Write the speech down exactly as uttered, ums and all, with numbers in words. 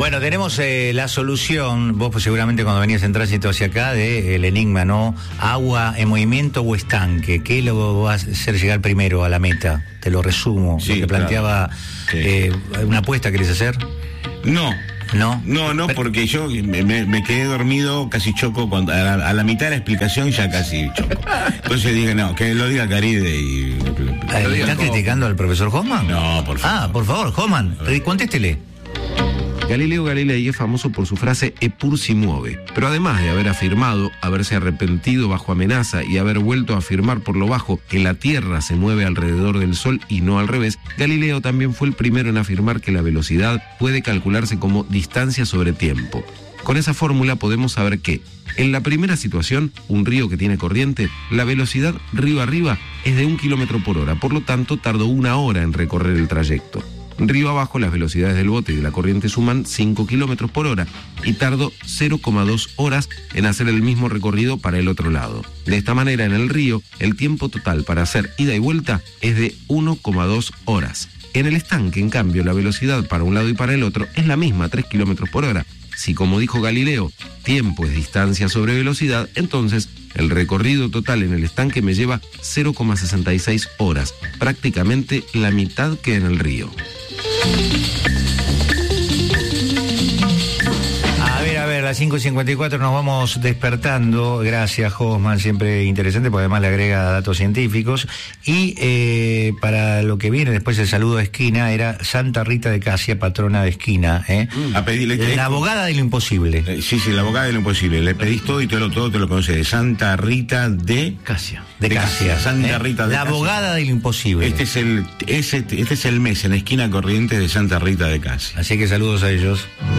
Bueno, tenemos eh, la solución, vos pues, seguramente cuando venías en tránsito hacia acá, de el enigma, ¿no? Agua en movimiento o estanque, ¿qué lo va a hacer llegar primero a la meta? Te lo resumo, Sí, lo que planteaba, claro. Sí. eh, ¿una apuesta querés hacer? No. ¿No? No, no, Pero, porque yo me, me quedé dormido, casi choco, cuando, a, la, a la mitad de la explicación ya casi choco. Entonces dije, no, que lo diga Caride y... ¿Le ¿Estás criticando al profesor Hoffman? No, por favor. Ah, por favor, Hoffman, contéstele. Galileo Galilei es famoso por su frase "e pur si muove", pero además de haber afirmado, haberse arrepentido bajo amenaza y haber vuelto a afirmar por lo bajo que la Tierra se mueve alrededor del Sol y no al revés, Galileo también fue el primero en afirmar que la velocidad puede calcularse como distancia sobre tiempo. Con esa fórmula podemos saber que, en la primera situación, un río que tiene corriente, la velocidad río arriba es de un kilómetro por hora, por lo tanto tardó una hora en recorrer el trayecto. Río abajo, las velocidades del bote y de la corriente suman cinco kilómetros por hora y tardó cero coma dos horas en hacer el mismo recorrido para el otro lado. De esta manera, en el río, el tiempo total para hacer ida y vuelta es de uno coma dos horas. En el estanque, en cambio, la velocidad para un lado y para el otro es la misma, tres kilómetros por hora. Si, como dijo Galileo, tiempo es distancia sobre velocidad, entonces el recorrido total en el estanque me lleva cero coma sesenta y seis horas, prácticamente la mitad que en el río. A ver, a ver, a las cinco y cincuenta y cuatro nos vamos despertando. Gracias, Hoffman, siempre interesante, porque además le agrega datos científicos. Y eh, para lo que viene después el saludo de esquina, era Santa Rita de Casia, patrona de esquina. ¿eh? A pedirle, la abogada de lo imposible. Eh, sí, sí, la abogada de lo imposible. Le pedís todo y te lo, todo te lo conoce. Santa Rita de Casia. De, de Casia. Casia. Santa ¿eh? Rita de La Casia. abogada de lo imposible. Este es el, ese, este es el mes en la esquina corriente de Santa Rita de Casia. Así que saludos a ellos.